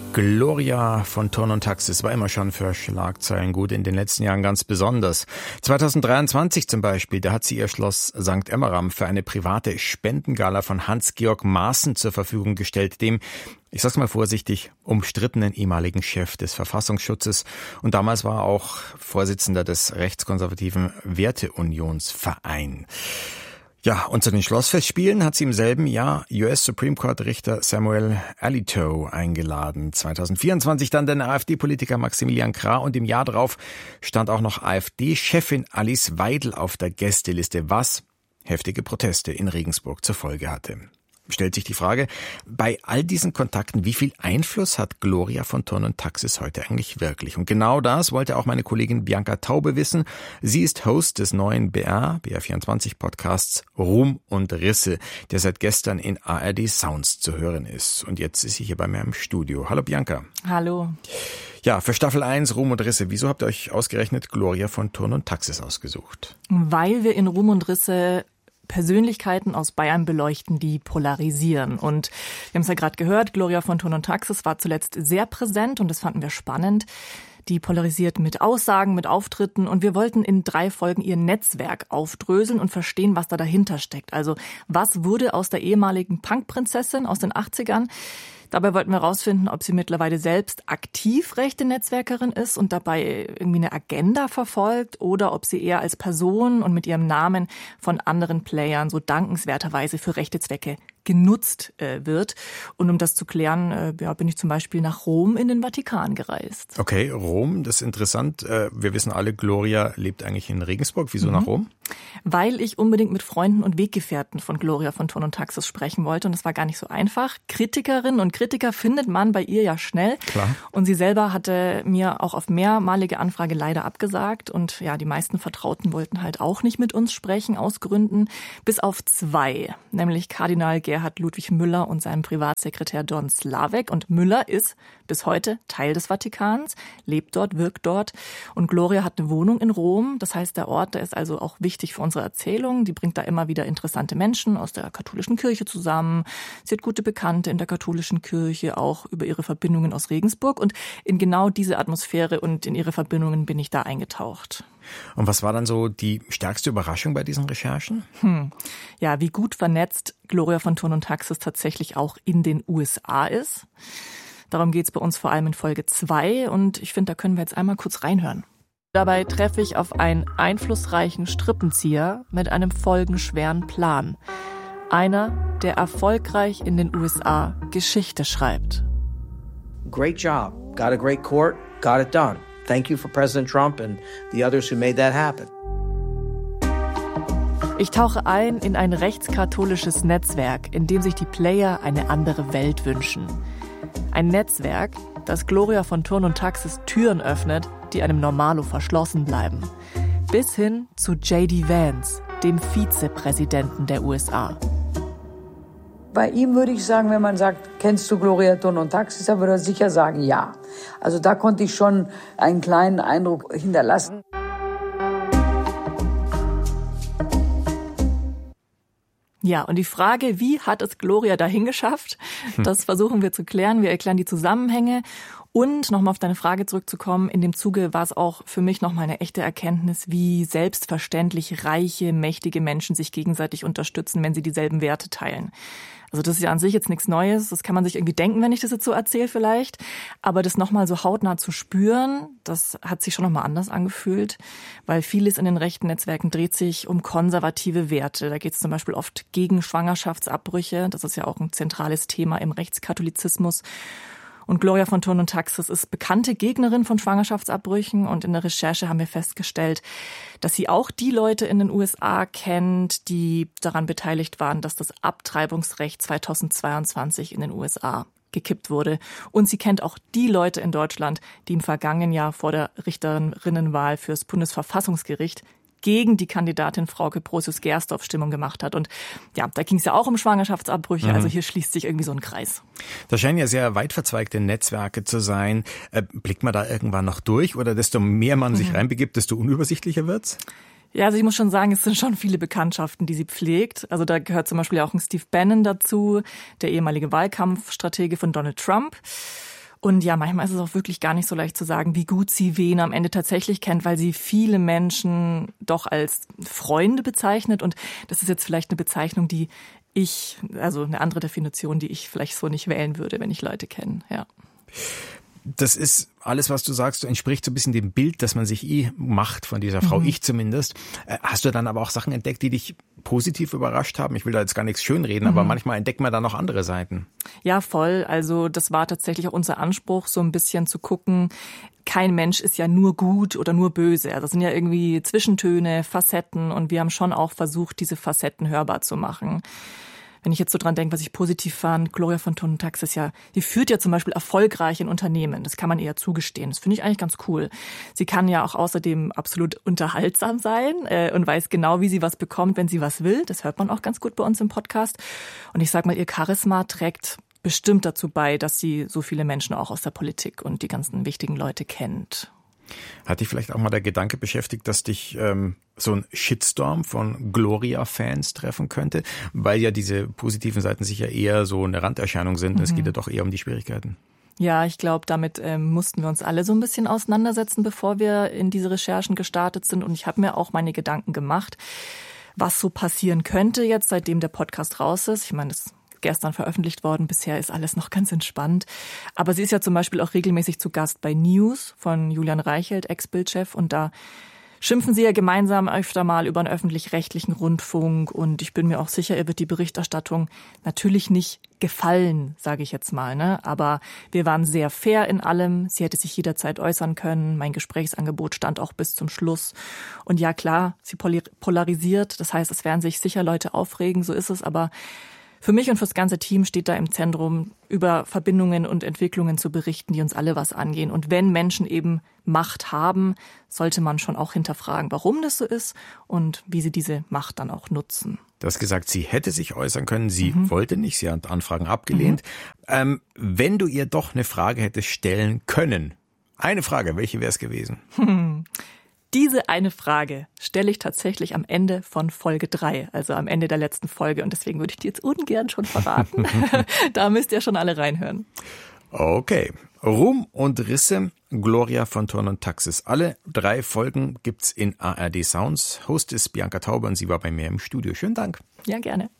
Gloria von Thurn und Taxis war immer schon für Schlagzeilen gut, in den letzten Jahren ganz besonders. 2023 zum Beispiel, da hat sie ihr Schloss St. Emmeram für eine private Spendengala von Hans-Georg Maaßen zur Verfügung gestellt, dem, ich sag's mal vorsichtig, umstrittenen ehemaligen Chef des Verfassungsschutzes. Und damals war er auch Vorsitzender des rechtskonservativen Werteunionsverein. Ja, und zu den Schlossfestspielen hat sie im selben Jahr US Supreme Court Richter Samuel Alito eingeladen. 2024 dann den AfD-Politiker Maximilian Krah und im Jahr darauf stand auch noch AfD-Chefin Alice Weidel auf der Gästeliste, was heftige Proteste in Regensburg zur Folge hatte. Stellt sich die Frage, bei all diesen Kontakten, wie viel Einfluss hat Gloria von Thurn und Taxis heute eigentlich wirklich? Und genau das wollte auch meine Kollegin Bianca Taube wissen. Sie ist Host des neuen BR24-Podcasts Ruhm und Risse, der seit gestern in ARD Sounds zu hören ist. Und jetzt ist sie hier bei mir im Studio. Hallo Bianca. Hallo. Ja, für Staffel 1 Ruhm und Risse, wieso habt ihr euch ausgerechnet Gloria von Thurn und Taxis ausgesucht? Weil wir in Ruhm und Risse Persönlichkeiten aus Bayern beleuchten, die polarisieren. Und wir haben es ja gerade gehört, Gloria von Thurn und Taxis war zuletzt sehr präsent und das fanden wir spannend. Die polarisiert mit Aussagen, mit Auftritten und wir wollten in 3 Folgen ihr Netzwerk aufdröseln und verstehen, was da dahinter steckt. Also was wurde aus der ehemaligen Punkprinzessin aus den 80ern? Dabei wollten wir herausfinden, ob sie mittlerweile selbst aktiv rechte Netzwerkerin ist und dabei irgendwie eine Agenda verfolgt oder ob sie eher als Person und mit ihrem Namen von anderen Playern so dankenswerterweise für rechte Zwecke genutzt wird. Und um das zu klären, bin ich zum Beispiel nach Rom in den Vatikan gereist. Okay, Rom, das ist interessant. Wir wissen alle, Gloria lebt eigentlich in Regensburg. Wieso nach Rom? Weil ich unbedingt mit Freunden und Weggefährten von Gloria von Thurn und Taxis sprechen wollte. Und das war gar nicht so einfach. Kritikerinnen und Kritiker findet man bei ihr ja schnell. Klar. Und sie selber hatte mir auch auf mehrmalige Anfrage leider abgesagt. Und ja, die meisten Vertrauten wollten halt auch nicht mit uns sprechen, aus Gründen. Bis auf 2, nämlich Kardinal Gerhard Ludwig Müller und seinem Privatsekretär Don Slavek. Und Müller ist bis heute Teil des Vatikans, lebt dort, wirkt dort. Und Gloria hat eine Wohnung in Rom. Das heißt, der Ort, der ist also auch wichtig für unsere Erzählung. Die bringt da immer wieder interessante Menschen aus der katholischen Kirche zusammen. Sie hat gute Bekannte in der katholischen Kirche, auch über ihre Verbindungen aus Regensburg. Und in genau diese Atmosphäre und in ihre Verbindungen bin ich da eingetaucht. Und was war dann so die stärkste Überraschung bei diesen Recherchen? Ja, wie gut vernetzt Gloria von Thurn und Taxis tatsächlich auch in den USA ist. Darum geht's bei uns vor allem in Folge 2 und ich finde, da können wir jetzt einmal kurz reinhören. Dabei treffe ich auf einen einflussreichen Strippenzieher mit einem folgenschweren Plan. Einer, der erfolgreich in den USA Geschichte schreibt. Great job. Got a great court. Got it done. Thank you for President Trump and the others who made that happen. Ich tauche ein in ein rechtskatholisches Netzwerk, in dem sich die Player eine andere Welt wünschen. Ein Netzwerk, das Gloria von Thurn und Taxis Türen öffnet, die einem Normalo verschlossen bleiben. Bis hin zu J.D. Vance, dem Vizepräsidenten der USA. Bei ihm würde ich sagen, wenn man sagt, kennst du Gloria Thurn und Taxis, dann würde er sicher sagen, ja. Also da konnte ich schon einen kleinen Eindruck hinterlassen. Ja, und die Frage, wie hat es Gloria dahin geschafft, das versuchen wir zu klären. Wir erklären die Zusammenhänge. Und nochmal auf deine Frage zurückzukommen, in dem Zuge war es auch für mich nochmal eine echte Erkenntnis, wie selbstverständlich reiche, mächtige Menschen sich gegenseitig unterstützen, wenn sie dieselben Werte teilen. Also das ist ja an sich jetzt nichts Neues, das kann man sich irgendwie denken, wenn ich das jetzt so erzähle vielleicht. Aber das nochmal so hautnah zu spüren, das hat sich schon nochmal anders angefühlt, weil vieles in den rechten Netzwerken dreht sich um konservative Werte. Da geht es zum Beispiel oft gegen Schwangerschaftsabbrüche, das ist ja auch ein zentrales Thema im Rechtskatholizismus. Und Gloria von Thurn und Taxis ist bekannte Gegnerin von Schwangerschaftsabbrüchen und in der Recherche haben wir festgestellt, dass sie auch die Leute in den USA kennt, die daran beteiligt waren, dass das Abtreibungsrecht 2022 in den USA gekippt wurde. Und sie kennt auch die Leute in Deutschland, die im vergangenen Jahr vor der Richterinnenwahl fürs Bundesverfassungsgericht gegen die Kandidatin Frauke Brosius-Gersdorf Stimmung gemacht hat. Und ja, da ging es ja auch um Schwangerschaftsabbrüche, also hier schließt sich irgendwie so ein Kreis. Das scheinen ja sehr weit verzweigte Netzwerke zu sein. Blickt man da irgendwann noch durch oder desto mehr man sich reinbegibt, desto unübersichtlicher wird's? Ja, also ich muss schon sagen, es sind schon viele Bekanntschaften, die sie pflegt. Also da gehört zum Beispiel auch ein Steve Bannon dazu, der ehemalige Wahlkampfstratege von Donald Trump. Und ja, manchmal ist es auch wirklich gar nicht so leicht zu sagen, wie gut sie wen am Ende tatsächlich kennt, weil sie viele Menschen doch als Freunde bezeichnet. Und das ist jetzt vielleicht eine Bezeichnung, also eine andere Definition, die ich vielleicht so nicht wählen würde, wenn ich Leute kenne, ja. Das ist alles, was du sagst, entspricht so ein bisschen dem Bild, das man sich macht von dieser Frau, ich zumindest. Hast du dann aber auch Sachen entdeckt, die dich positiv überrascht haben? Ich will da jetzt gar nichts schönreden, aber manchmal entdeckt man da noch andere Seiten. Ja, voll. Also das war tatsächlich auch unser Anspruch, so ein bisschen zu gucken, kein Mensch ist ja nur gut oder nur böse. Also das sind ja irgendwie Zwischentöne, Facetten und wir haben schon auch versucht, diese Facetten hörbar zu machen. Wenn ich jetzt so dran denke, was ich positiv fand, Gloria von Thon und Taxis, die führt ja zum Beispiel erfolgreich in Unternehmen. Das kann man eher zugestehen. Das finde ich eigentlich ganz cool. Sie kann ja auch außerdem absolut unterhaltsam sein und weiß genau, wie sie was bekommt, wenn sie was will. Das hört man auch ganz gut bei uns im Podcast. Und ich sag mal, ihr Charisma trägt bestimmt dazu bei, dass sie so viele Menschen auch aus der Politik und die ganzen wichtigen Leute kennt. Hat dich vielleicht auch mal der Gedanke beschäftigt, dass dich so ein Shitstorm von Gloria-Fans treffen könnte? Weil ja diese positiven Seiten sicher eher so eine Randerscheinung sind. Es geht ja doch eher um die Schwierigkeiten. Ja, ich glaube, damit mussten wir uns alle so ein bisschen auseinandersetzen, bevor wir in diese Recherchen gestartet sind. Und ich habe mir auch meine Gedanken gemacht, was so passieren könnte jetzt, seitdem der Podcast raus ist. Ich meine, das ist gestern veröffentlicht worden. Bisher ist alles noch ganz entspannt. Aber sie ist ja zum Beispiel auch regelmäßig zu Gast bei News von Julian Reichelt, Ex-Bildchef. Und da schimpfen sie ja gemeinsam öfter mal über einen öffentlich-rechtlichen Rundfunk. Und ich bin mir auch sicher, ihr wird die Berichterstattung natürlich nicht gefallen, sage ich jetzt mal, ne? Aber wir waren sehr fair in allem. Sie hätte sich jederzeit äußern können. Mein Gesprächsangebot stand auch bis zum Schluss. Und ja, klar, sie polarisiert. Das heißt, es werden sich sicher Leute aufregen. So ist es. Aber für mich und fürs ganze Team steht da im Zentrum, über Verbindungen und Entwicklungen zu berichten, die uns alle was angehen. Und wenn Menschen eben Macht haben, sollte man schon auch hinterfragen, warum das so ist und wie sie diese Macht dann auch nutzen. Du hast gesagt, sie hätte sich äußern können, sie wollte nicht, sie hat Anfragen abgelehnt. Wenn du ihr doch eine Frage hättest stellen können, eine Frage, welche wäre es gewesen? Diese eine Frage stelle ich tatsächlich am Ende von Folge 3, also am Ende der letzten Folge. Und deswegen würde ich die jetzt ungern schon verraten. Da müsst ihr schon alle reinhören. Okay. Ruhm und Risse, Gloria von Thon und Taxis. Alle 3 Folgen gibt's in ARD Sounds. Host ist Bianca Taube und sie war bei mir im Studio. Schönen Dank. Ja, gerne.